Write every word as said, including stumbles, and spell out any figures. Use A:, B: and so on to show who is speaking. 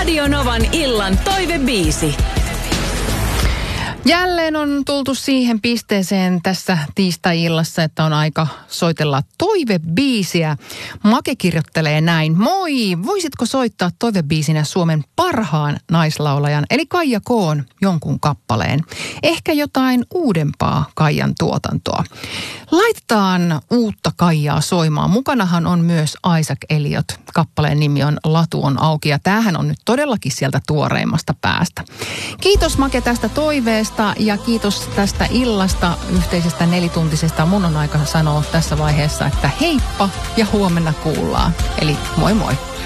A: Radio Novan illan toivebiisi.
B: Jälleen on tultu siihen pisteeseen tässä tiistai-illassa, että on aika soitella toivebiisiä. Make kirjoittelee näin. Moi, voisitko soittaa toivebiisinä Suomen parhaan naislaulajan, eli Kaija K:n jonkun kappaleen? Ehkä jotain uudempaa Kaijan tuotantoa. Laitetaan uutta Kaijaa soimaan. Mukanahan on myös Isaac Elliot. Kappaleen nimi on Latu on auki ja tämähän on nyt todellakin sieltä tuoreimmasta päästä. Kiitos Make tästä toiveesta. Ja kiitos tästä illasta, yhteisestä nelituntisesta. Mun on aika sanoa tässä vaiheessa, että heippa ja huomenna kuullaan. Eli moi moi.